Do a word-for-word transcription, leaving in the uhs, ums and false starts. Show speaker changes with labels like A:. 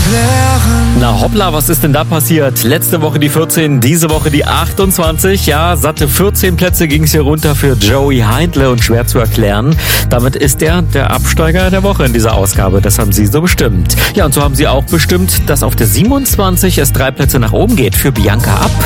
A: Na hoppla, was ist denn da passiert? Letzte Woche die vierzehn, diese Woche die achtundzwanzig. Ja, satte vierzehn Plätze ging es hier runter für Joey Heindle und schwer zu erklären. Damit ist er der Absteiger der Woche in dieser Ausgabe. Das haben Sie so bestimmt. Ja, und so haben Sie auch bestimmt, dass auf der siebenundzwanzig es drei Plätze nach oben geht für Bianca Ab.